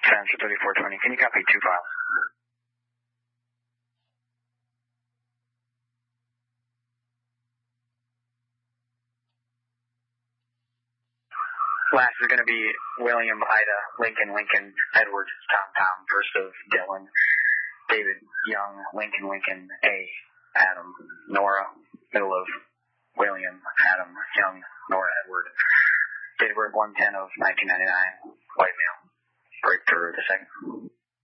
Spencer 3420, can you copy 2 files? Last is going to be William, Ida, Lincoln, Edward, Tom, first of Dylan, David, Young, Lincoln, A, Adam, Nora, middle of William, Adam, Young, Nora, Edward. Date of birth 1/10 of 1999, white male. Breakthrough the second.